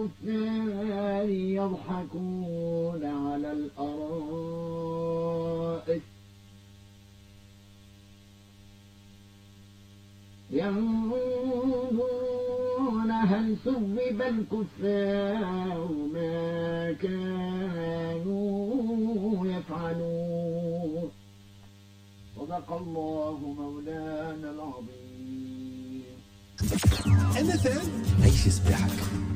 الكفار يضحكون على الأرائك ينظرون هل ثوب الكفار ما كانوا يفعلون. صدق الله مولانا العظيم. MFM عيش صباحك.